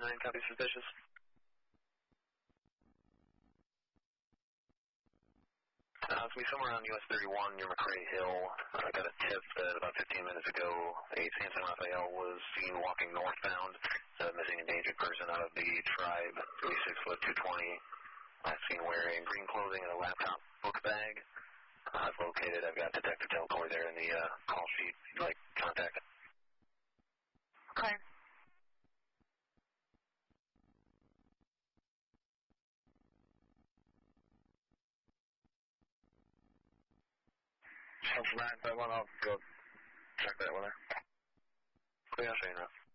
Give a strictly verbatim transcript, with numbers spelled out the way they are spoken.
nine, copy suspicious. Uh, it's me somewhere on U S thirty-one near McRae Hill. I got a tip that about fifteen minutes ago a San Rafael was seen walking northbound, a missing endangered person out of the tribe, thirty-six foot, two twenty. Last seen wearing green clothing and a laptop book bag. Uh, I've located, I've got Detective Delcoy there in the uh, call sheet. If you'd like contact. Okay. nine five one, I'll go check that one there. Yeah, I'll show you now.